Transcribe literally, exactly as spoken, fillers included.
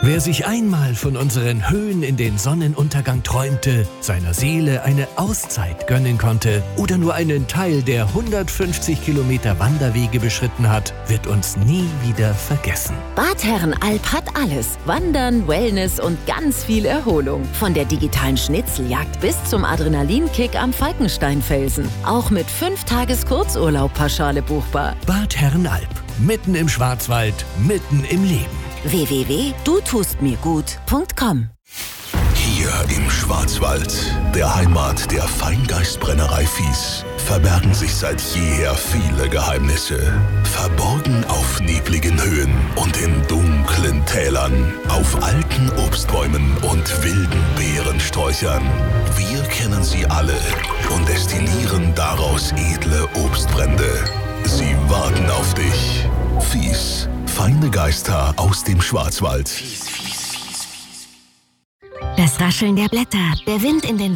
Wer sich einmal von unseren Höhen in den Sonnenuntergang träumte, seiner Seele eine Auszeit gönnen konnte oder nur einen Teil der hundertfünfzig Kilometer Wanderwege beschritten hat, wird uns nie wieder vergessen. Bad Herrenalb hat alles. Wandern, Wellness und ganz viel Erholung. Von der digitalen Schnitzeljagd bis zum Adrenalinkick am Falkensteinfelsen. Auch mit fünf Tages Kurzurlaub pauschale buchbar. Bad Herrenalb. Mitten im Schwarzwald, mitten im Leben. w w w punkt du tust mir gut punkt com. Hier im Schwarzwald, der Heimat der Feingeistbrennerei Fies, verbergen sich seit jeher viele Geheimnisse. Verborgen auf nebligen Höhen und in dunklen Tälern, auf alten Obstbäumen und wilden Beerensträuchern. Wir kennen sie alle und destillieren daraus edle Obstbrände. Sie warten auf dich. Fies. Feine Geister aus dem Schwarzwald. Das Rascheln der Blätter, der Wind in den